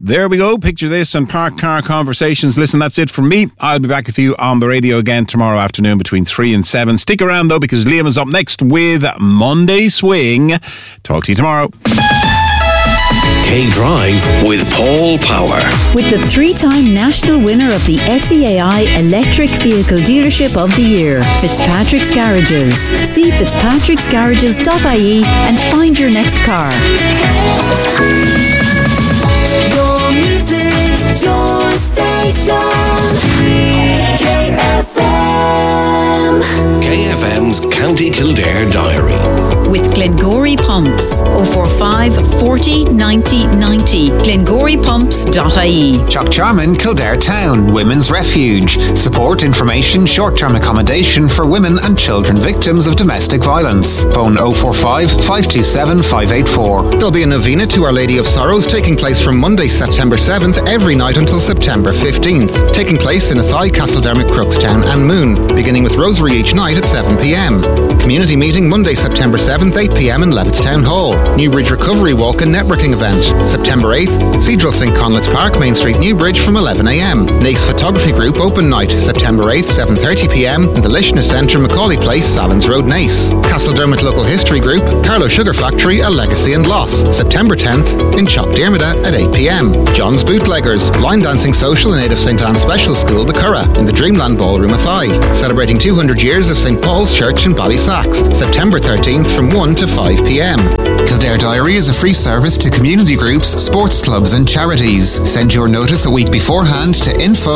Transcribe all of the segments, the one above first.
There we go. Picture this and park car conversations. Listen, that's it from me. I'll be back with you on the radio again tomorrow afternoon between 3 and 7. Stick around though, because Liam is up next with Monday Swing. Talk to you tomorrow. K-Drive with Paul Power. With the 3-time national winner of the SEAI Electric Vehicle Dealership of the Year, Fitzpatrick's Garages. See fitzpatricksgarages.ie and find your next car. Your music, your station. KFM. KFM's County Kildare Diary. With Glengory Pumps. 045 40 90 90. GlengoryPumps.ie. Jock Jarman, Kildare Town, Women's Refuge. Support, information, short-term accommodation for women and children victims of domestic violence. Phone 045 527 584. There'll be a novena to Our Lady of Sorrows taking place from Monday, September 7th, every night until September 15th. Taking place in Athy, Castledermot, Crookstown and Moon, beginning with Rosary each night at 7pm. Community meeting Monday, September 7th, 8pm in Levittstown Hall. Newbridge Recovery Walk and Networking event. September 8th, Cedral St. Conleth's Park, Main Street, Newbridge from 11am. Nace Photography Group Open Night, September 8th, 7:30pm in the Lishness Centre, Macaulay Place, Salins Road, Nace. Castledermot Local History Group, Carlow Sugar Factory, A Legacy and Loss, September 10th in Chopdermida at 8pm. John's Bootleggers, Line Dancing Social in aid of St. Anne's Special School, The Curragh, in the Dreamland Ballroom Athy. Celebrating 200 years of St. Paul's Church in Ballysacks, September 13th from 1 to 5pm. Kildare Diary is a free service to community groups, sports clubs and charities. Send your notice a week beforehand to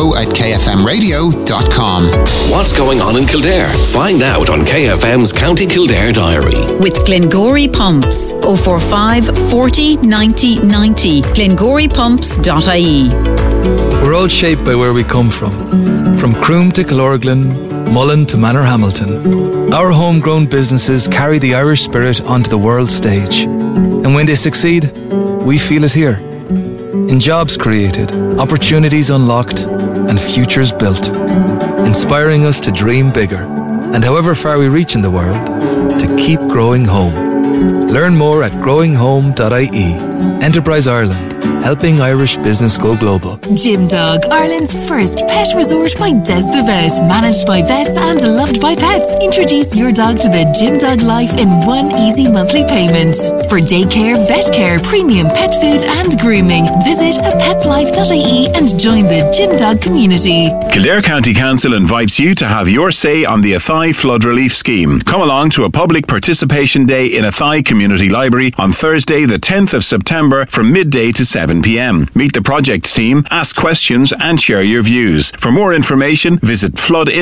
info@kfmradio.com. What's going on in Kildare? Find out on KFM's County Kildare Diary. With Glengory Pumps. 045 40 90 90. GlengoryPumps.ie. We're all shaped by where we come from. From Croom to Killorglin, Mullen to Manorhamilton. Our homegrown businesses carry the Irish spirit onto the world stage. And when they succeed, we feel it here. In jobs created, opportunities unlocked, and futures built. Inspiring us to dream bigger, and however far we reach in the world, to keep growing home. Learn more at growinghome.ie. Enterprise Ireland. Helping Irish business go global. Gym Dog, Ireland's first pet resort by Des the Vet. Managed by vets and loved by pets. Introduce your dog to the Gym Dog life in one easy monthly payment. For daycare, vet care, premium pet food and grooming, visit apetslife.ie and join the Gym Dog community. Kildare County Council invites you to have your say on the Athy Flood Relief Scheme. Come along to a public participation day in Athy Community Library on Thursday the 10th of September from midday to 7pm. Meet the project team, ask questions and share your views. For more information, visit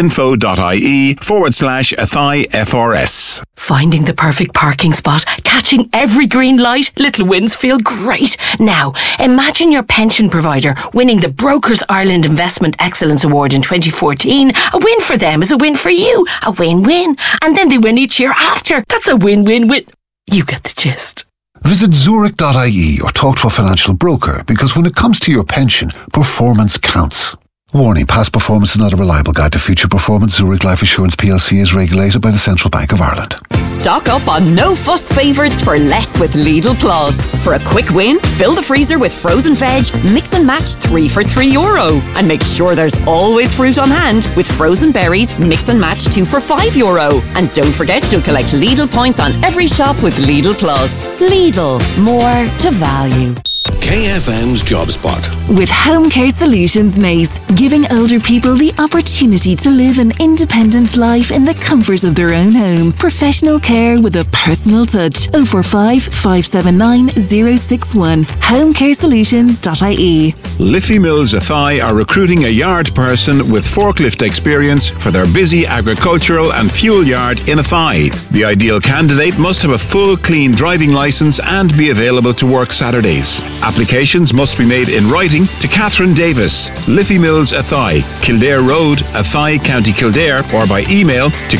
floodinfo.ie/AthyFRS. Finding the perfect parking spot, catching every green light, little wins feel great. Now, imagine your pension provider winning the Brokers Ireland Investment Excellence Award in 2014. A win for them is a win for you. A win-win. And then they win each year after. That's a win-win-win. You get the gist. Visit Zurich.ie or talk to a financial broker, because when it comes to your pension, performance counts. Warning, past performance is not a reliable guide to future performance. Zurich Life Assurance PLC is regulated by the Central Bank of Ireland. Stock up on no-fuss favourites for less with Lidl Plus. For a quick win, fill the freezer with frozen veg, mix and match 3 for €3. And make sure there's always fruit on hand with frozen berries, mix and match 2 for €5. And don't forget you'll collect Lidl points on every shop with Lidl Plus. Lidl, more to value. KFM's Job Spot. With Home Care Solutions Nace, giving older people the opportunity to live an independent life in the comfort of their own home. Professional care with a personal touch. 045 579 061. homecaresolutions.ie. Liffey Mills Athy are recruiting a yard person with forklift experience for their busy agricultural and fuel yard in Athy. The ideal candidate must have a full clean driving licence and be available to work Saturdays. Applications must be made in writing to Catherine Davis, Liffey Mills Athy, Kildare Road, Athy, County Kildare, or by email to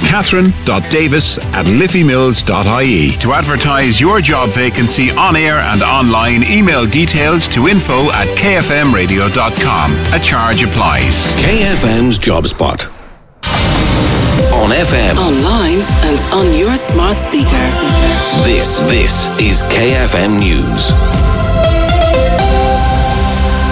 catherine.davis@liffeymills.ie. To advertise your job vacancy on air and online, email details to info@kfmradio.com. A charge applies. KFM's Job Spot. On FM, online and on your smart speaker. This is KFM News.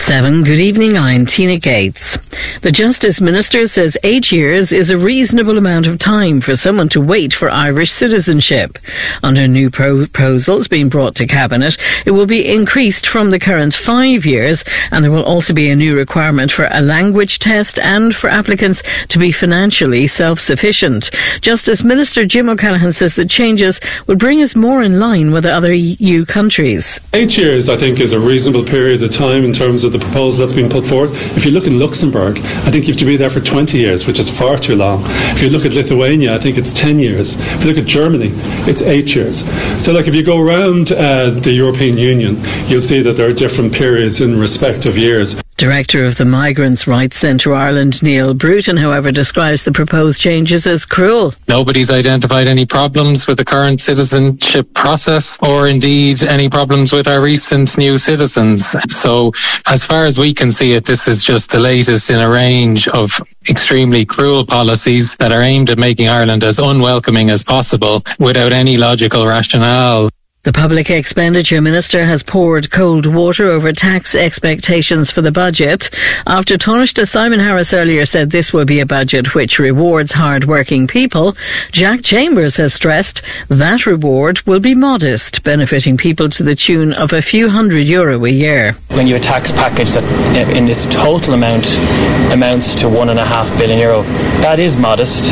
7. Good evening, I'm Tina Gates. The Justice Minister says 8 years is a reasonable amount of time for someone to wait for Irish citizenship. Under new proposals being brought to Cabinet, it will be increased from the current 5 years, and there will also be a new requirement for a language test and for applicants to be financially self-sufficient. Justice Minister Jim O'Callaghan says the changes would bring us more in line with other EU countries. 8 years, I think, is a reasonable period of time in terms of the proposal that's been put forward. If you look in Luxembourg, I think you have to be there for 20 years, which is far too long. If you look at Lithuania, I think it's 10 years. If you look at Germany, it's 8 years. So if you go around the European Union, you'll see that there are different periods in respect of years. Director of the Migrants' Rights Centre Ireland, Neil Bruton, however, describes the proposed changes as cruel. Nobody's identified any problems with the current citizenship process or indeed any problems with our recent new citizens. So as far as we can see it, this is just the latest in a range of extremely cruel policies that are aimed at making Ireland as unwelcoming as possible without any logical rationale. The Public Expenditure Minister has poured cold water over tax expectations for the budget. After Taoiseach Simon Harris earlier said this will be a budget which rewards hard-working people, Jack Chambers has stressed that reward will be modest, benefiting people to the tune of a few €100 a year. When you have a tax package that in its total amount amounts to €1.5 billion, that is modest,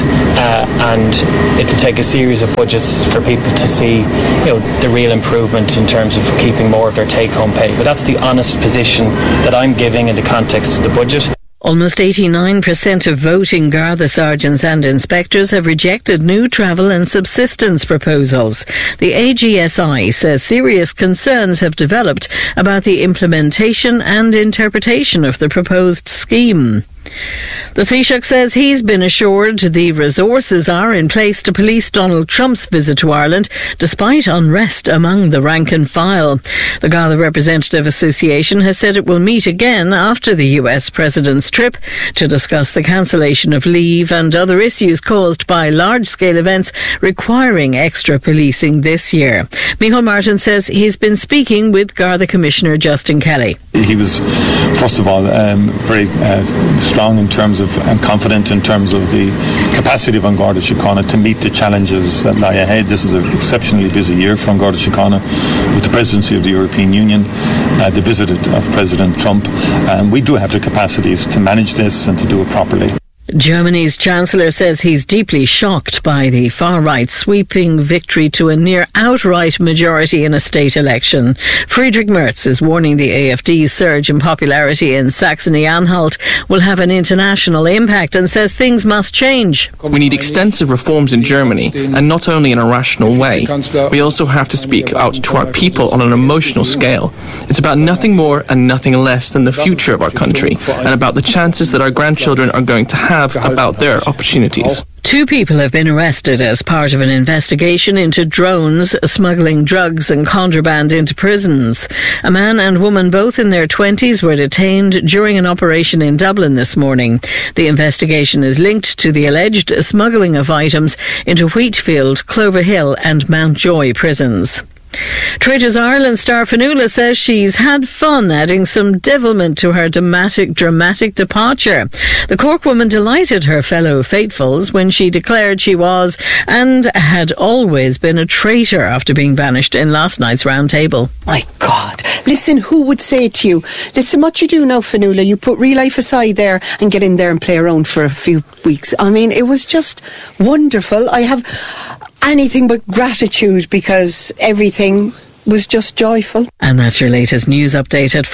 and it will take a series of budgets for people to see, the real improvement in terms of keeping more of their take-home pay. But that's the honest position that I'm giving in the context of the budget. Almost 89% of voting Garda sergeants and inspectors have rejected new travel and subsistence proposals. The AGSI says serious concerns have developed about the implementation and interpretation of the proposed scheme. The Taoiseach says he's been assured the resources are in place to police Donald Trump's visit to Ireland, despite unrest among the rank and file. The Garda Representative Association has said it will meet again after the US President's trip to discuss the cancellation of leave and other issues caused by large-scale events requiring extra policing this year. Micheál Martin says he's been speaking with Garda Commissioner Justin Kelly. He was, first of all, very strong in terms of and confident in terms of the capacity of An Garda Síochána to meet the challenges that lie ahead. This is an exceptionally busy year for An Garda Síochána with the presidency of the European Union, the visit of President Trump. We do have the capacities to manage this and to do it properly. Germany's Chancellor says he's deeply shocked by the far-right sweeping victory to a near outright majority in a state election. Friedrich Merz is warning the AfD's surge in popularity in Saxony-Anhalt will have an international impact and says things must change. We need extensive reforms in Germany, and not only in a rational way. We also have to speak out to our people on an emotional scale. It's about nothing more and nothing less than the future of our country, and about the chances that our grandchildren are going to have about their opportunities. 2 people have been arrested as part of an investigation into drones smuggling drugs and contraband into prisons. A man and woman, both in their 20s, were detained during an operation in Dublin this morning. The investigation is linked to the alleged smuggling of items into Wheatfield, Cloverhill and Mountjoy prisons. Traitors Ireland star Fionnuala says she's had fun adding some devilment to her dramatic departure. The Cork woman delighted her fellow faithfuls when she declared she was and had always been a traitor after being banished in last night's round table. My God, listen, who would say to you, listen, what you do now, Fionnuala, you put real life aside there and get in there and play around for a few weeks. I mean, it was just wonderful. I have anything but gratitude because everything was just joyful. And that's your latest news update at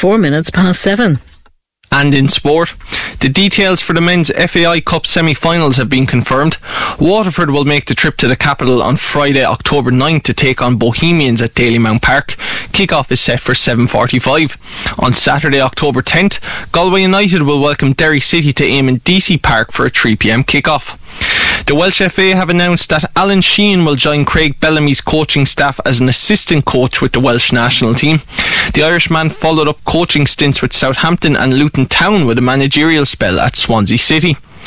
7:04. And in sport, the details for the men's FAI Cup semi-finals have been confirmed. Waterford will make the trip to the capital on Friday, October 9th to take on Bohemians at Dalymount Park. Kick-off is set for 7:45. On Saturday, October 10th, Galway United will welcome Derry City to Eamon DC Park for a 3pm kick-off. The Welsh FA have announced that Alan Sheehan will join Craig Bellamy's coaching staff as an assistant coach with the Welsh national team. The Irishman followed up coaching stints with Southampton and Luton Town with a managerial spell at Swansea City.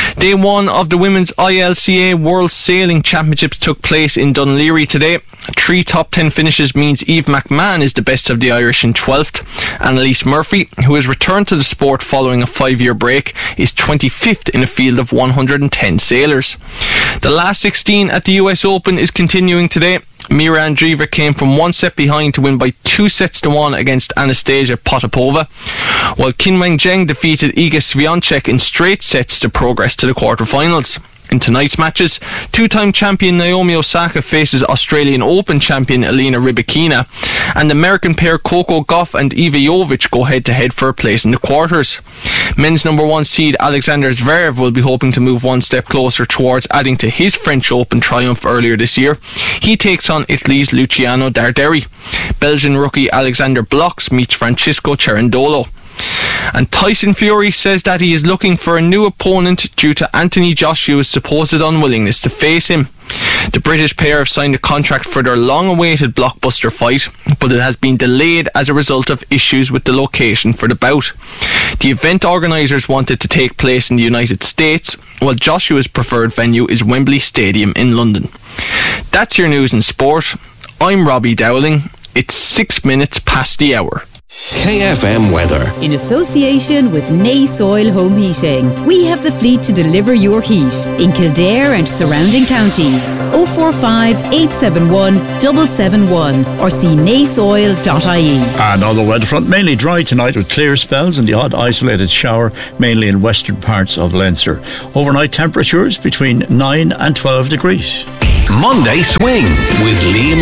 Day one of the Women's ILCA World Sailing Championships took place in Dunleary today. 3 top 10 finishes means Eve McMahon is the best of the Irish in 12th. Annalise Murphy, who has returned to the sport following a 5-year break, is 25th in a field of 110 sailors. The last 16 at the US Open is continuing today. Mira Andreeva came from 1 set behind to win by 2-1 against Anastasia Potapova, while Qinwen Zheng defeated Iga Swiatek in straight sets to progress to the quarterfinals. In tonight's matches, 2-time champion Naomi Osaka faces Australian Open champion Elena Rybakina, and American pair Coco Gauff and Iva Jovic go head-to-head for a place in the quarters. Men's number 1 seed Alexander Zverev will be hoping to move one step closer towards adding to his French Open triumph earlier this year. He takes on Italy's Luciano Darderi. Belgian rookie Alexander Bloks meets Francisco Cerundolo. And Tyson Fury says that he is looking for a new opponent due to Anthony Joshua's supposed unwillingness to face him. The British pair have signed a contract for their long-awaited blockbuster fight, but it has been delayed as a result of issues with the location for the bout. The event organisers wanted to take place in the United States, while Joshua's preferred venue is Wembley Stadium in London. That's your news in sport. I'm Robbie Dowling. It's 6 minutes past the hour. KFM weather. In association with Nace Oil Home Heating, we have the fleet to deliver your heat in Kildare and surrounding counties. 045 871 771 or see naceoil.ie. And on the weather front, mainly dry tonight with clear spells and the odd isolated shower, mainly in western parts of Leinster. Overnight temperatures between 9 and 12 degrees. Monday Swing with Liam